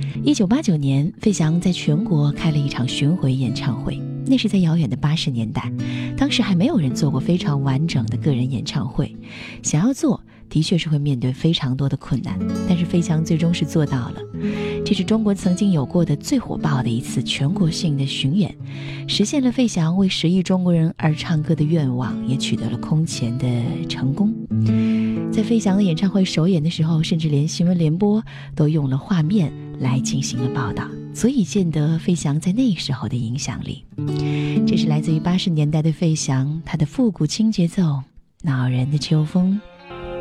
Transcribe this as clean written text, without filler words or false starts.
1989年，费翔在全国开了一场巡回演唱会，那是在遥远的80年代，当时还没有人做过非常完整的个人演唱会，想要做的确是会面对非常多的困难，但是费翔最终是做到了。这是中国曾经有过的最火爆的一次全国性的巡演，实现了费翔为10亿中国人而唱歌的愿望，也取得了空前的成功。在费翔的演唱会首演的时候，甚至连新闻联播都用了画面来进行了报道，足以见得费翔在那时候的影响力。这是来自于80年代的费翔，他的复古轻节奏，恼人的秋风，